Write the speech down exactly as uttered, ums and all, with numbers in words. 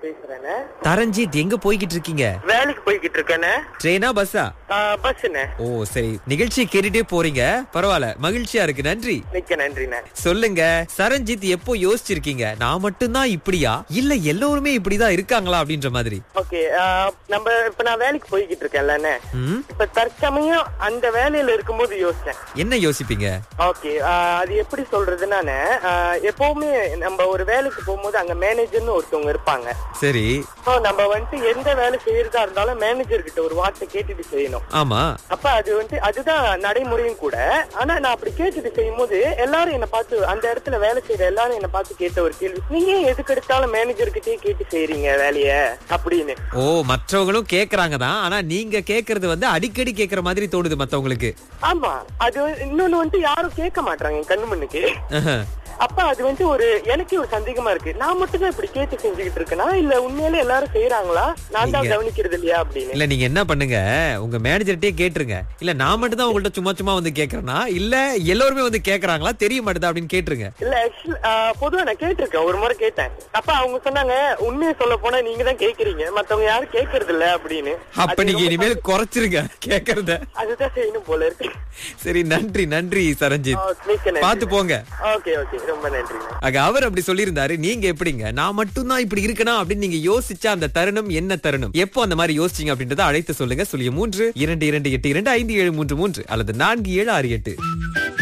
பேசுறேண்ணே. தரஞ்சித் எங்க போய்கிட்டு இருக்கீங்க? வேலைக்கு போய்கிட்டு இருக்கேண்ணே. ட்ரெயினா பஸ்ஸா? பஸ்ண்ணே. ஓ சரி, நிகழ்ச்சி கேட்டுட்டே போறீங்க, பரவாயில்ல, மகிழ்ச்சியா இருக்கு, நன்றி. மிக்க நன்றிண்ணே. சொல்லுங்க சரண்ஜித், எப்போ யோசிச்சிருக்கீங்க நான் மட்டும்தான் இப்படியா இல்ல எல்லோருமே இப்படிதான் இருக்காங்களா அப்படின்ற மாதிரி? ஓகே, நம்ம இப்ப நான் வேலைக்கு போய்கிட்டு இருக்கேன்லண்ணே. ம், இப்ப தற்சமயம் அந்த வேலையில இருக்கும்போது யோசிச்சேன். என்ன யோசிப்பீங்க? ஓகே, அது எப்படி சொல்றதுன்னானே, எப்பவுமே நம்ம ஒரு வேலைக்கு போகும்போது அங்க மேனேஜர்னு ஒருத்தவங்க இருப்பாங்க. சரி, நம்ம வந்துட்டு எந்த வேலை செய்யறதா இருந்தாலும் மேனேஜர் கிட்ட ஒரு வார்த்தை கேட்டுட்டு செய்யணும். ஆமா. அப்ப அது வந்து அதுதான் நடைமுறையும் கூட. ஆனா நான் அப்படி கேட்டுட்டு செய்யும் போது எல்லாரும் என்ன பார்த்து, அந்த இடத்துல வேலை செய்யற எல்லாரும் என்ன பார்த்து கேட்ட ஒரு கேள்வி, நீங்க எதுக்கு எடுத்தாலும் மேனேஜர் கிட்டே கேட்டு செய்யறீங்க வேலைய அப்படின்னு. ஓ, மற்றவங்களும் கேக்குறாங்க தான், ஆனா நீங்க கேக்குறது வந்து அடிக்கடி கேக்குற மாதிரி தோணுது மத்தவங்களுக்கு. ஆமா, அது இன்னொன்னு வந்து யாரும் கேட்க மாட்டாங்க கண்ணு முன்னுக்கு. அப்ப அது வந்து ஒரு எனக்கே ஒரு சந்தேகமா இருக்கு, நான் மட்டும் தான் இப்படி கேட்டு செஞ்சுக்கிட்டு இருக்கேனா இல்ல உண்மையிலே எல்லாரும் செய்யறாங்களா, நான் தான் கவனிக்கிறது இல்லையா அப்படின்னு. இல்ல நீங்க என்ன பண்ணுங்க, உங்க மேனேஜர்ட்டே கேட்டுருங்க. இல்ல நான் மட்டும் தான் உங்கள்ட்ட சும்மா சும்மா வந்து கேக்குறேனா இல்ல எல்லாருமே வந்து கேக்குறாங்களா தெரிய மாட்டேதா அப்படின்னு கேட்டுருங்க. இல்ல பொதுவா நான் கேட்டிருக்கேன், ஒரு முறை கேட்டேன். அப்ப அவங்க சொன்னாங்க, உண்மையை சொல்ல போனா நீங்க தான் கேக்குறீங்க, மத்தவங்க யாரும் கேக்குறது இல்ல அப்படின்னு. அப்ப நீங்க இனிமேல் குறைச்சிருங்க கேக்குறத. அதுதான் செய்யணும் போல இருக்கு. சரி, நன்றி நன்றி சரண்ஜித், பாத்து போங்க. ஓகே ஓகே, ரொம்ப நன்றி. ஆக அவர் அப்படி சொல்லியிருந்தாரு. நீங்க எப்படிங்க, நான் மட்டும் தான் இப்படி இருக்கணும் அப்படின்னு நீங்க யோசிச்சா அந்த தருணம் என்ன தருணம், எப்போ அந்த மாதிரி யோசிச்சீங்க அப்படின்றத அழைத்து சொல்லுங்க. சொல்லிய மூன்று இரண்டு இரண்டு எட்டு இரண்டு ஐந்து ஏழு மூன்று மூன்று அல்லது நான்கு ஏழு ஆறு எட்டு.